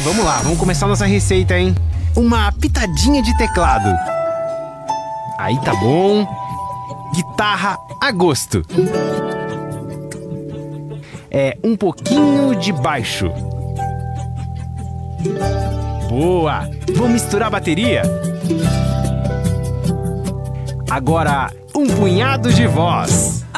vamos lá, vamos começar nossa receita, hein? Uma pitadinha de teclado. Aí tá bom. Guitarra a gosto. Um pouquinho de baixo. Boa! Vamos misturar a bateria? Agora, um punhado de voz.